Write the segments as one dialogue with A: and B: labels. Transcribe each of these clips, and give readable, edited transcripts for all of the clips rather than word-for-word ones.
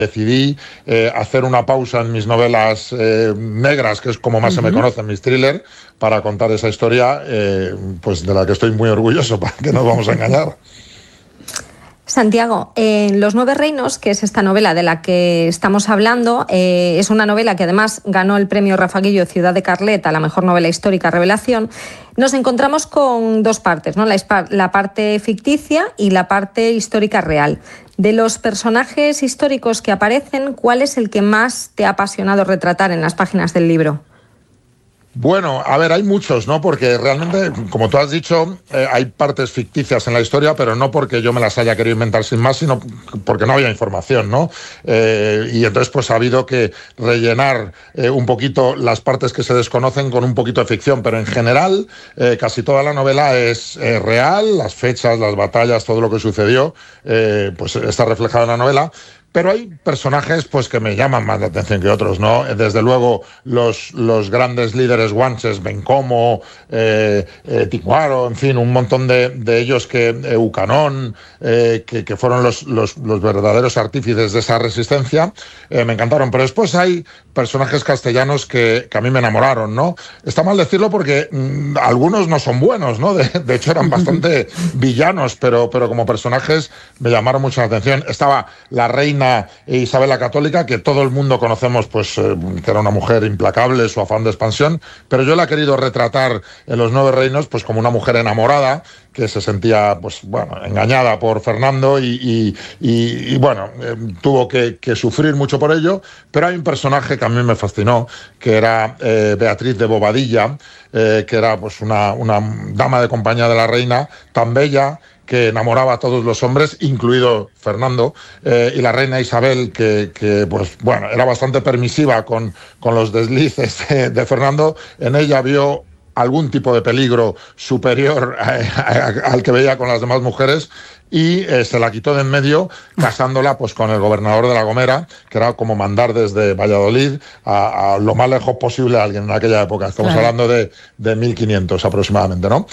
A: decidí hacer una pausa en mis novelas negras, que es como más se me conocen, mis thrillers, para contar esa historia, pues de la que estoy muy orgulloso, para que no nos vamos a engañar.
B: Santiago, Los Nueve Reinos, que es esta novela de la que estamos hablando, es una novela que además ganó el premio Rafa Guillo Ciudad de Carlet a la mejor novela histórica revelación. Nos encontramos con dos partes, ¿no? La parte ficticia y la parte histórica real. De los personajes históricos que aparecen, ¿cuál es el que más te ha apasionado retratar en las páginas del libro?
A: Bueno, a ver, hay muchos, ¿no? Porque realmente, como tú has dicho, hay partes ficticias en la historia, pero no porque yo me las haya querido inventar sin más, sino porque no había información, ¿no? Y entonces pues ha habido que rellenar un poquito las partes que se desconocen con un poquito de ficción, pero en general casi toda la novela es real, las fechas, las batallas, todo lo que sucedió, pues está reflejado en la novela. Pero hay personajes pues que me llaman más la atención que otros, ¿no? Desde luego los grandes líderes guanches, Bencomo, Ticuaro, en fin, un montón de ellos Eucanón, que fueron los verdaderos artífices de esa resistencia, me encantaron. Pero después hay personajes castellanos que a mí me enamoraron, ¿no? Está mal decirlo porque algunos no son buenos, ¿no? De hecho eran bastante villanos, pero como personajes me llamaron mucho la atención. Estaba la reina Isabel la Católica, que todo el mundo conocemos, pues que era una mujer implacable, su afán de expansión, pero yo la he querido retratar en Los Nueve Reinos pues como una mujer enamorada, que se sentía pues bueno engañada por Fernando y bueno, tuvo que sufrir mucho por ello. Pero hay un personaje que a mí me fascinó, que era Beatriz de Bobadilla, que era pues una dama de compañía de la reina, tan bella, que enamoraba a todos los hombres, incluido Fernando, y la reina Isabel, que pues bueno, era bastante permisiva con los deslices de Fernando. En ella vio algún tipo de peligro superior al que veía con las demás mujeres, y se la quitó de en medio casándola pues con el gobernador de La Gomera, que era como mandar desde Valladolid a lo más lejos posible a alguien en aquella época. Estamos hablando de 1500 aproximadamente, ¿no?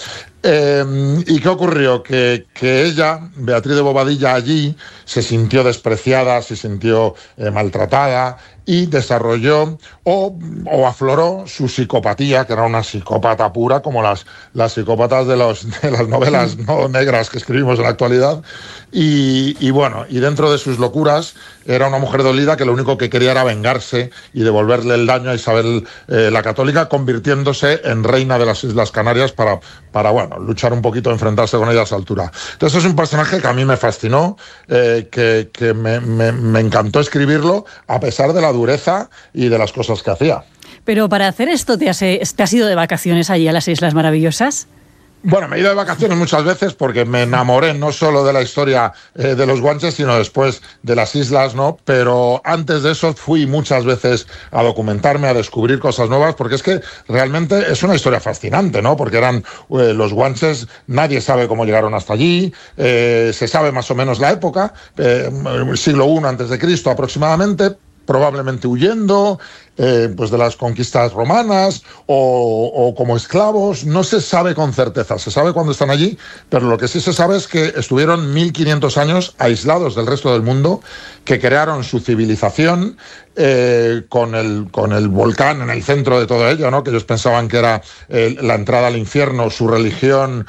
A: ¿Y qué ocurrió? Que ella, Beatriz de Bobadilla, allí se sintió despreciada, se sintió maltratada, y desarrolló o afloró su psicopatía, que era una psicópata pura, como las psicópatas de las novelas no negras que escribimos en la actualidad. Y bueno, y dentro de sus locuras era una mujer dolida que lo único que quería era vengarse y devolverle el daño a Isabel la Católica, convirtiéndose en reina de las Islas Canarias para bueno, luchar un poquito, enfrentarse con ella a esa altura. Entonces es un personaje que a mí me fascinó, que me encantó escribirlo, a pesar de la dureza y de las cosas que hacía.
C: Pero para hacer esto, ¿te has ido de vacaciones allí a las Islas Maravillosas?
A: Bueno, me he ido de vacaciones muchas veces porque me enamoré no solo de la historia de los guanches, sino después de las islas, ¿no? Pero antes de eso fui muchas veces a documentarme, a descubrir cosas nuevas, porque es que realmente es una historia fascinante, ¿no? Porque eran los guanches, nadie sabe cómo llegaron hasta allí, se sabe más o menos la época, siglo I antes de Cristo aproximadamente, probablemente huyendo pues de las conquistas romanas o como esclavos. No se sabe con certeza, se sabe cuando están allí, pero lo que sí se sabe es que estuvieron 1500 años aislados del resto del mundo, que crearon su civilización con el volcán en el centro de todo ello, ¿no? Que ellos pensaban que era la entrada al infierno, su religión,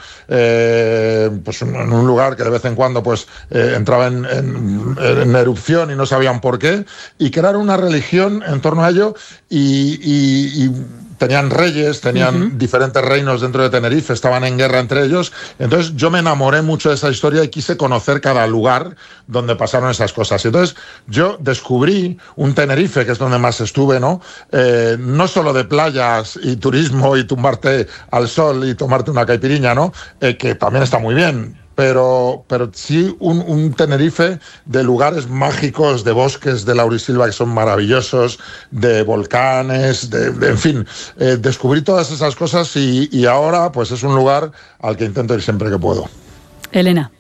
A: pues en un lugar que de vez en cuando pues entraba en erupción y no sabían por qué, y crearon una religión en torno a ello, y tenían reyes, tenían diferentes reinos dentro de Tenerife, estaban en guerra entre ellos. Entonces yo me enamoré mucho de esa historia y quise conocer cada lugar donde pasaron esas cosas. Entonces yo descubrí un Tenerife, que es donde más estuve, ¿no? No solo de playas y turismo y tumbarte al sol y tomarte una caipiriña, ¿no? Que también está muy bien. Pero sí un Tenerife de lugares mágicos, de bosques de laurisilva que son maravillosos, de volcanes, en fin, descubrí todas esas cosas y ahora pues es un lugar al que intento ir siempre que puedo.
C: Elena.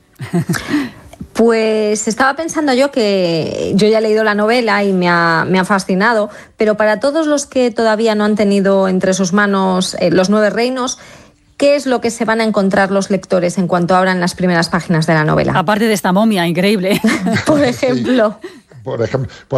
B: Pues estaba pensando yo que yo ya he leído la novela y me ha fascinado, pero para todos los que todavía no han tenido entre sus manos Los Nueve Reinos, ¿qué es lo que se van a encontrar los lectores en cuanto abran las primeras páginas de la novela?
C: Aparte de esta momia increíble.
B: Por ejemplo.
A: Por ejemplo,